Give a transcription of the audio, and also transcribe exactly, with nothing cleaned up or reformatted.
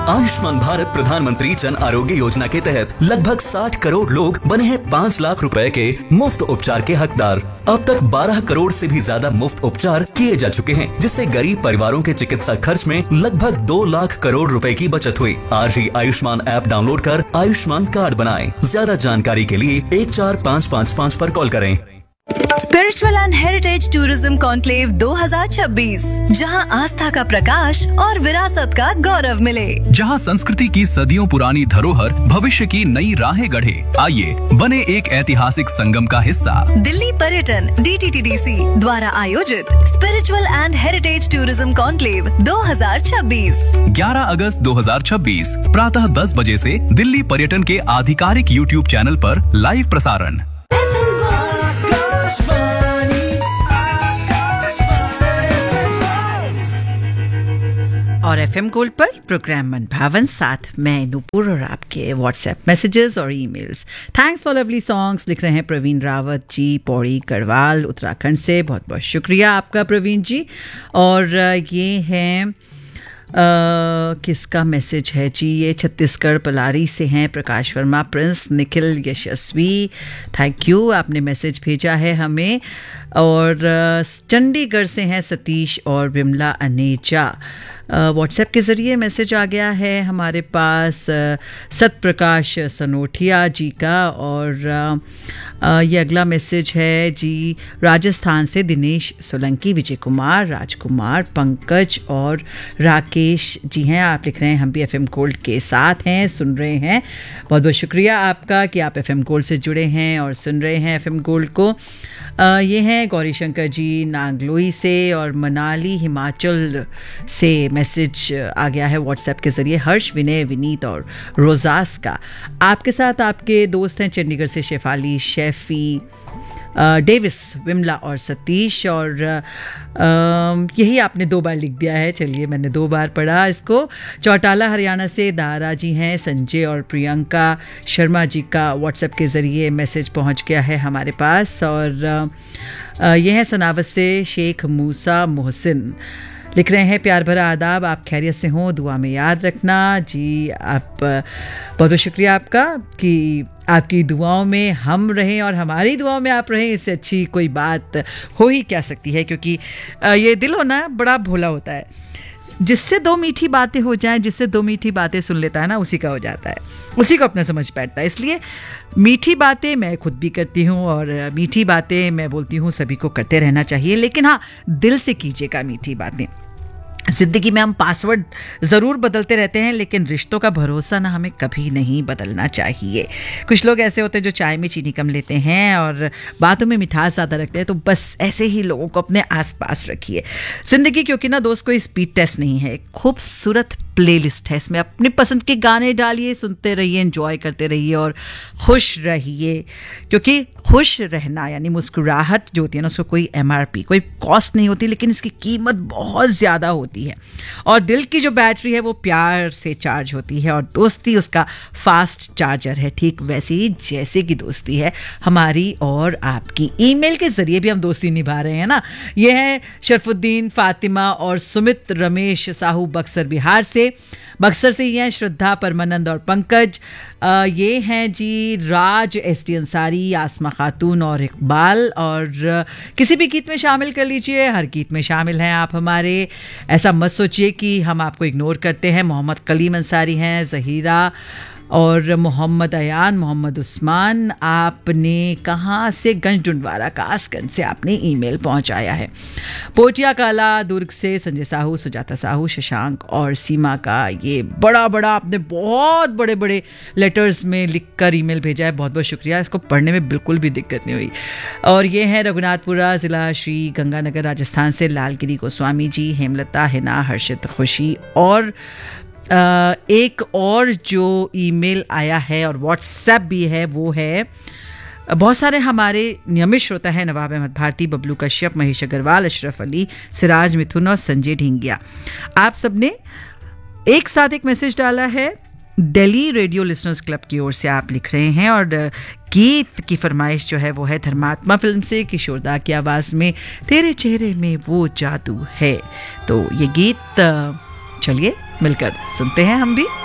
आयुष्मान भारत प्रधानमंत्री जन आरोग्य योजना के तहत लगभग साठ करोड़ लोग बने हैं पाँच लाख रुपए के मुफ्त उपचार के हकदार। अब तक बारह करोड़ से भी ज्यादा मुफ्त उपचार किए जा चुके हैं, जिससे गरीब परिवारों के चिकित्सा खर्च में लगभग दो लाख करोड़ रुपए की बचत हुई। आज ही आयुष्मान ऐप डाउनलोड कर आयुष्मान कार्ड बनाएं। ज्यादा जानकारी के लिए एक चार पाँच पाँच पाँच पर कॉल करें। Spiritual and heritage tourism conclave दो हज़ार छब्बीस, जहां आस्था का प्रकाश और विरासत का गौरव मिले, जहां संस्कृति की सदियों पुरानी धरोहर भविष्य की नई राहें गढ़े। आइए बने एक ऐतिहासिक संगम का हिस्सा। दिल्ली पर्यटन D T T D C द्वारा आयोजित spiritual and heritage tourism conclave दो हज़ार छब्बीस ग्यारह अगस्त दो हज़ार छब्बीस प्रातः दस बजे से दिल्ली पर्यटन के आधिकारिक यूट्यूब चैनल पर लाइव प्रसारण। और एफएम गोल्ड पर प्रोग्राम मन भावन, साथ मैं नूपुर और आपके व्हाट्सएप मैसेजेस और emails. Thanks for lovely songs लिख रहे हैं प्रवीण रावत जी, पौड़ी गढ़वाल उत्तराखंड से। बहुत बहुत शुक्रिया आपका प्रवीण जी। और ये हैं Uh, किसका मैसेज है जी, ये छत्तीसगढ़ पलारी से हैं Prakash Verma, Prince Nikhil Yashasvi, thank you, आपने मैसेज भेजा है हमें। और uh, चंडीगढ़ से हैं सतीश और विमला अनेजा। व्हाट्सएप uh, के ज़रिए मैसेज आ गया है हमारे पास uh, सतप्रकाश सनोठिया जी का। और uh, uh, ये अगला मैसेज है जी राजस्थान से दिनेश सोलंकी, विजय कुमार, राजकुमार, पंकज और राकेश जी हैं। आप लिख रहे हैं हम भी एफएम गोल्ड के साथ हैं, सुन रहे हैं। बहुत बहुत शुक्रिया आपका कि आप एफएम गोल्ड से जुड़े हैं और सुन रहे हैं एफएम गोल्ड को। uh, ये हैं गौरी शंकर जी नागलोई से। और मनाली हिमाचल से मैसेज आ गया है व्हाट्सएप के ज़रिए हर्ष, विनय, विनीत और रोजास का। आपके साथ आपके दोस्त हैं चंडीगढ़ से शेफाली, शेफी, डेविस, विमला और सतीश। और यही आपने दो बार लिख दिया है, चलिए मैंने दो बार पढ़ा इसको। चौटाला हरियाणा से दारा जी हैं, संजय और प्रियंका शर्मा जी का व्हाट्सएप के ज़रिए मैसेज पहुंच गया है हमारे पास। और यह है सनावत से शेख मूसा मोहसिन, लिख रहे हैं प्यार भरा आदाब, आप खैरियत से हों, दुआ में याद रखना जी। आप बहुत बहुत शुक्रिया आपका कि आपकी दुआओं में हम रहें और हमारी दुआओं में आप रहें। इससे अच्छी कोई बात हो ही क्या सकती है, क्योंकि ये दिल होना बड़ा भोला होता है। जिससे दो मीठी बातें हो जाएं, जिससे दो मीठी बातें सुन लेता है ना, उसी का हो जाता है, उसी को अपना समझ बैठता है। इसलिए मीठी बातें मैं खुद भी करती हूँ और मीठी बातें मैं बोलती हूँ, सभी को करते रहना चाहिए, लेकिन हाँ दिल से कीजिएगा मीठी बातें। ज़िंदगी में हम पासवर्ड ज़रूर बदलते रहते हैं, लेकिन रिश्तों का भरोसा ना हमें कभी नहीं बदलना चाहिए। कुछ लोग ऐसे होते हैं जो चाय में चीनी कम लेते हैं और बातों में मिठास ज़्यादा रखते हैं, तो बस ऐसे ही लोगों को अपने आसपास रखिए। ज़िंदगी क्योंकि ना दोस्त कोई स्पीड टेस्ट नहीं है, खूबसूरत प्लेलिस्ट है, इसमें अपनी पसंद के गाने डालिए, सुनते रहिए, एंजॉय करते रहिए और खुश रहिए। क्योंकि खुश रहना यानी मुस्कुराहट जो होती है ना, उसको कोई एमआरपी, कोई कॉस्ट नहीं होती, लेकिन इसकी कीमत बहुत ज़्यादा होती है। और दिल की जो बैटरी है वो प्यार से चार्ज होती है और दोस्ती उसका फास्ट चार्जर है, ठीक वैसे ही जैसे कि दोस्ती है हमारी और आपकी। ईमेल के ज़रिए भी हम दोस्ती निभा रहे हैं ना। ये है शरफुद्दीन, फातिमा और सुमित रमेश साहू बक्सर बिहार से। बक्सर से ही हैं श्रद्धा, परमानंद और पंकज। आ, ये हैं जी राज, एस टी अंसारी, आसमा खातून और इकबाल। और किसी भी गीत में शामिल कर लीजिए, हर गीत में शामिल हैं आप हमारे। ऐसा मत सोचिए कि हम आपको इग्नोर करते हैं। मोहम्मद कलीम अंसारी हैं, जहीरा और मोहम्मद अयान, मोहम्मद उस्मान। आपने कहाँ से? गंज डुंडवारा कासगंज से आपने ईमेल पहुँचाया है। पोटिया काला दुर्ग से संजय साहू, सुजाता साहू, शशांक और सीमा का ये बड़ा बड़ा आपने बहुत बड़े बड़े लेटर्स में लिखकर ईमेल भेजा है, बहुत बहुत शुक्रिया। इसको पढ़ने में बिल्कुल भी दिक्कत नहीं हुई। और ये है रघुनाथपुरा ज़िला श्री गंगानगर राजस्थान से लालगिरी गोस्वामी जी, हेमलता, हिना, हर्षित, खुशी। और Uh, एक और जो ईमेल आया है और व्हाट्सएप भी है वो है, बहुत सारे हमारे नियमित श्रोता हैं, नवाब अहमद भारती, बबलू कश्यप, महेश अग्रवाल, अशरफ अली, सिराज मिथुन और संजय ढिंगिया। आप सबने एक साथ एक मैसेज डाला है दिल्ली रेडियो लिसनर्स क्लब की ओर से। आप लिख रहे हैं और गीत की फरमाइश जो है वो है धर्मात्मा फिल्म से, किशोरदा की आवाज़ में तेरे चेहरे में वो जादू है। तो ये गीत चलिए मिलकर सुनते हैं हम भी।